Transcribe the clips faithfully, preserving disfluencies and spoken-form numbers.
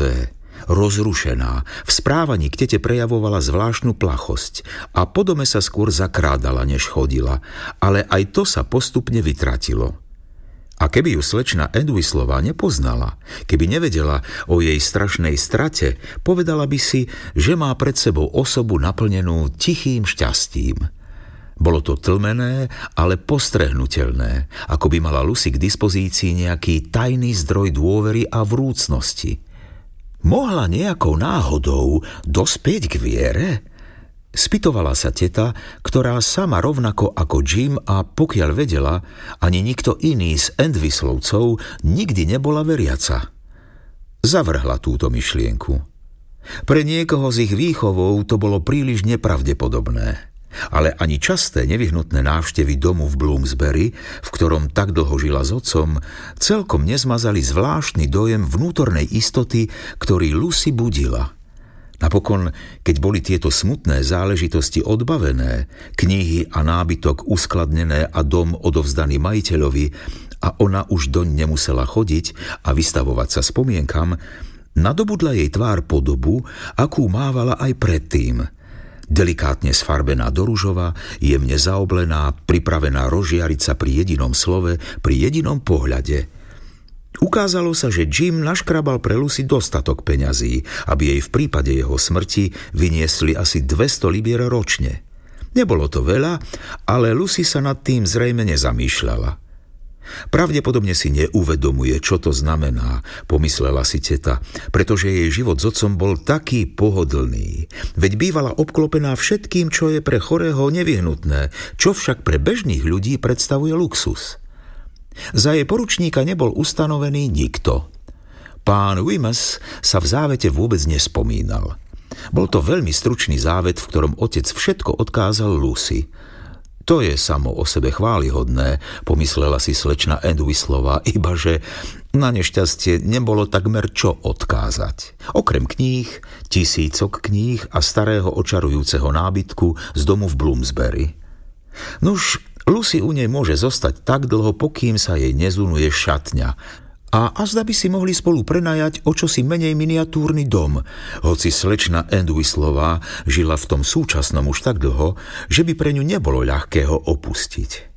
nové, rozrušená. V správaní k tete prejavovala zvláštnu plachosť a po dome sa skôr zakrádala, než chodila, ale aj to sa postupne vytratilo. A keby ju slečna Entwistlová nepoznala, keby nevedela o jej strašnej strate, povedala by si, že má pred sebou osobu naplnenú tichým šťastím. Bolo to tlmené, ale postrehnutelné, ako by mala Lucy k dispozícii nejaký tajný zdroj dôvery a vrúcnosti. Mohla nejakou náhodou dospieť k viere? Spytovala sa teta, ktorá sama rovnako ako Jim a pokiaľ vedela, ani nikto iný z Entwistlovcov nikdy nebola veriaca. Zavrhla túto myšlienku. Pre niekoho z ich výchovou to bolo príliš nepravdepodobné. Ale ani časté nevyhnutné návštevy domu v Bloomsbury, v ktorom tak dlho žila s otcom, celkom nezmazali zvláštny dojem vnútornej istoty, ktorý Lucy budila. Napokon, keď boli tieto smutné záležitosti odbavené, knihy a nábytok uskladnené a dom odovzdaný majiteľovi a ona už doň nemusela chodiť a vystavovať sa spomienkam, nadobudla jej tvár podobu, akú mávala aj predtým. Delikátne sfarbená do ružova, jemne zaoblená, pripravená rozžiariť sa pri jedinom slove, pri jedinom pohľade. Ukázalo sa, že Jim naškrabal pre Lucy dostatok peňazí, aby jej v prípade jeho smrti vyniesli asi dvesto libier ročne. Nebolo to veľa, ale Lucy sa nad tým zrejme nezamýšľala. Pravdepodobne si neuvedomuje, čo to znamená, pomyslela si teta, pretože jej život s otcom bol taký pohodlný. Veď bývala obklopená všetkým, čo je pre chorého nevyhnutné, čo však pre bežných ľudí predstavuje luxus. Za jej poručníka nebol ustanovený nikto. Pán Wemyss sa v závete vôbec nespomínal. Bol to veľmi stručný závet, v ktorom otec všetko odkázal Lucy. To je samo o sebe chválihodné, pomyslela si slečna Entwistlová, ibaže na nešťastie nebolo takmer čo odkázať. Okrem kníh, tisícok kníh a starého očarujúceho nábytku z domu v Bloomsbury. Nuž, Lucy u nej môže zostať tak dlho, pokým sa jej nezunuje šatňa. A azda by si mohli spolu prenajať o čosi menej miniatúrny dom, hoci slečna Entwistlová žila v tom súčasnom už tak dlho, že by pre ňu nebolo ľahké ho opustiť.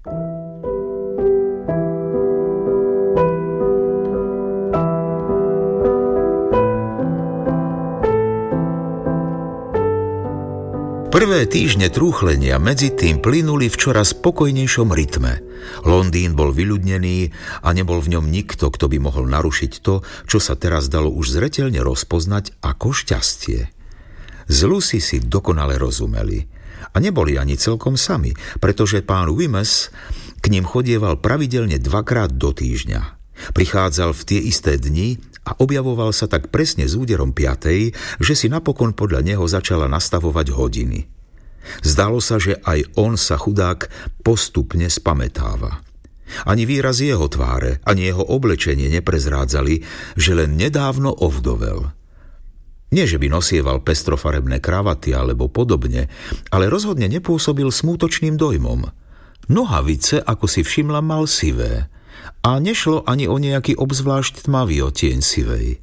Prvé týždne trúchlenia medzi tým plynuli v čoraz pokojnejšom rytme. Londýn bol vyľudnený a nebol v ňom nikto, kto by mohol narušiť to, čo sa teraz dalo už zreteľne rozpoznať ako šťastie. Z Lucy si dokonale rozumeli. A neboli ani celkom sami, pretože pán Wemyss k ním chodieval pravidelne dvakrát do týždňa. Prichádzal v tie isté dni a objavoval sa tak presne s úderom piatej, že si napokon podľa neho začala nastavovať hodiny. Zdalo sa, že aj on sa chudák postupne spamätáva. Ani výraz jeho tváre, ani jeho oblečenie neprezrádzali, že len nedávno ovdovel. Nie, že by nosieval pestrofarebné kravaty alebo podobne, ale rozhodne nepôsobil smútočným dojmom. Nohavice, ako si všimla, mal sivé. A nešlo ani o nejaký obzvlášť tmavý odtieň sivej.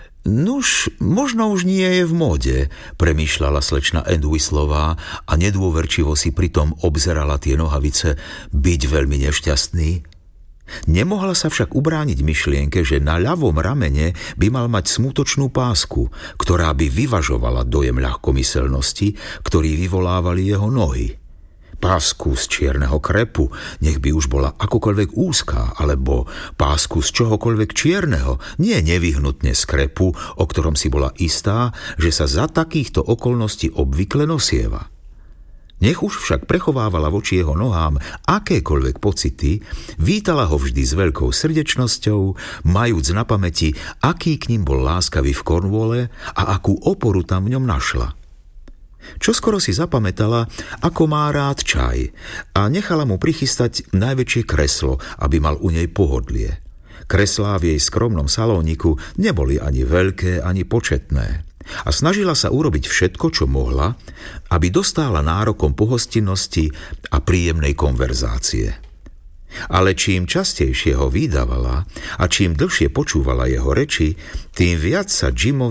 Nuž, možno už nie je v móde, premýšľala slečna Entwistlová a nedôverčivo si pritom obzerala tie nohavice, byť veľmi nešťastný. Nemohla sa však ubrániť myšlienke, že na ľavom ramene by mal mať smutočnú pásku, ktorá by vyvažovala dojem ľahkomyselnosti, ktorý vyvolávali jeho nohy. Pásku z čierneho krepu, nech by už bola akokoľvek úzká, alebo pásku z čohokoľvek čierneho, nie nevyhnutne z krepu, o ktorom si bola istá, že sa za takýchto okolností obvykle nosieva. Nech už však prechovávala voči jeho nohám akékoľvek pocity, vítala ho vždy s veľkou srdečnosťou, majúc na pamäti, aký k ním bol láskavý v Cornwalle a akú oporu tam v ňom našla. Čoskoro si zapamätala, ako má rád čaj a nechala mu prichystať najväčšie kreslo, aby mal u nej pohodlie. Kreslá v jej skromnom salóniku neboli ani veľké, ani početné. A snažila sa urobiť všetko, čo mohla, aby dostála nárokom pohostinnosti a príjemnej konverzácie. Ale čím častejšie ho vídavala a čím dlhšie počúvala jeho reči, tým viac sa Jimovi